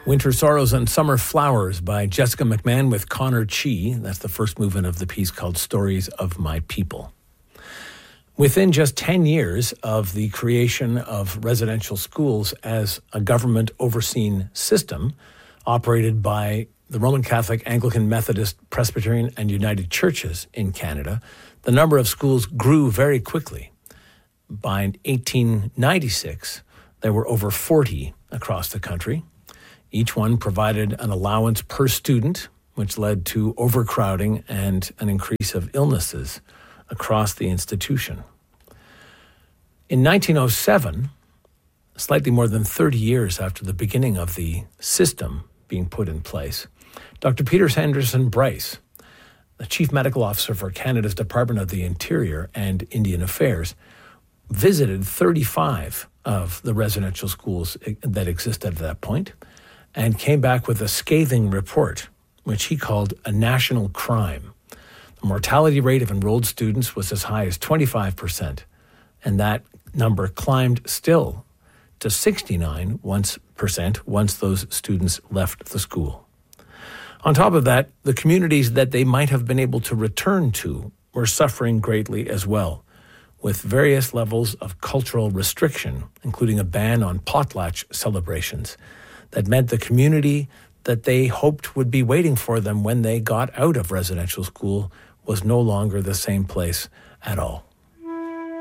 Winter Sorrows and Summer Flowers by Jessica McMahon with Connor Chi. That's the first movement of the piece called Stories of My People. Within just 10 years of the creation of residential schools as a government-overseen system operated by the Roman Catholic, Anglican, Methodist, Presbyterian, and United Churches in Canada, the number of schools grew very quickly. By 1896, there were over 40 across the country. Each one provided an allowance per student, which led to overcrowding and an increase of illnesses across the institution. In 1907, slightly more than 30 years after the beginning of the system being put in place, Dr. Peter Henderson Bryce, the Chief Medical Officer for Canada's Department of the Interior and Indian Affairs, visited 35 of the residential schools that existed at that point and came back with a scathing report, which he called a national crime. The mortality rate of enrolled students was as high as 25%, and that number climbed still to 69% once those students left the school. On top of that, the communities that they might have been able to return to were suffering greatly as well, with various levels of cultural restriction, including a ban on potlatch celebrations, that meant the community that they hoped would be waiting for them when they got out of residential school was no longer the same place at all.